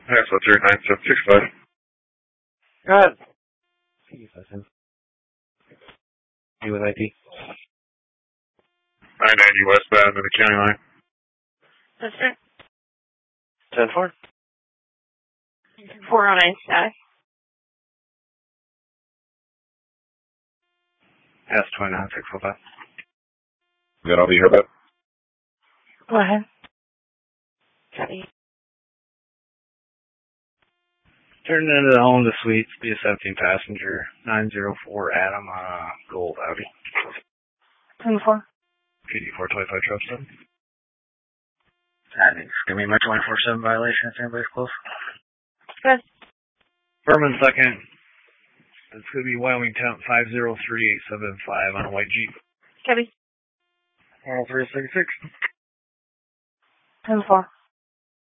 That's what 09765. Go ahead. You with ID? 990 westbound in the county line. That's right. 10-4. 409 static. Yes, 29645. Then I'll be here about. Go ahead. Copy. Turning into the home to suites, be a 17 passenger, 904 Adam, gold Audi. 10-4. PD 425 truck stop. It's going to be my 24/7 violation if anybody's close. Good. Furman second. It's going to be Wyoming Temp 503875 on a white Jeep. Copy. 10366. 10-4.